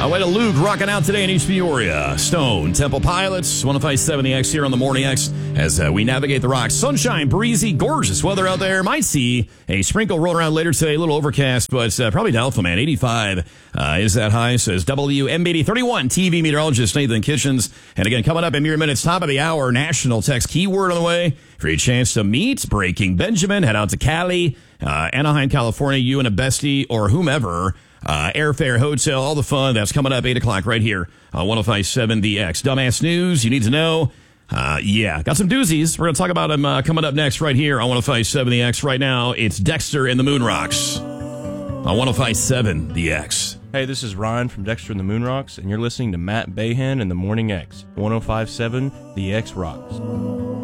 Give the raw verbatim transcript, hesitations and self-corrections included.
Uh, way to Luke rocking out today in East Peoria. Stone, Temple Pilots, one oh five point seven The X here on the Morning X as uh, we navigate the rocks. Sunshine, breezy, gorgeous weather out there. Might see a sprinkle roll around later today. A little overcast, but uh, probably doubtful, man. eighty-five uh, is that high, says W M B D thirty-one T V meteorologist Nathan Kitchens. And again, coming up in mere minutes, top of the hour, national text keyword on the way for your chance to meet Breaking Benjamin. Head out to Cali, uh, Anaheim, California, you and a bestie or whomever. Uh, airfare, hotel, all the fun. That's coming up eight o'clock right here on one oh five point seven The X. Dumbass news you need to know. Uh, yeah, got some doozies. We're going to talk about them uh, coming up next right here on one oh five point seven The X. Right now, it's Dexter and the Moon Rocks on one oh five point seven The X. Hey, this is Ryan from Dexter and the Moon Rocks, and you're listening to Matt Bayhan and the Morning X. one oh five point seven The X Rocks.